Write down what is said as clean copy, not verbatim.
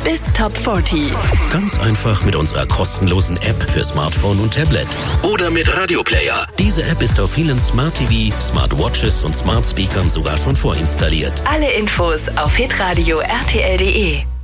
bis Top 40. Ganz einfach mit unserer kostenlosen App für Smartphone und Tablet. Oder mit Radioplayer. Diese App ist auf vielen Smart TV, Smart Watches und Smart Speakern sogar schon vorinstalliert. Alle Infos auf hitradio RTL.de.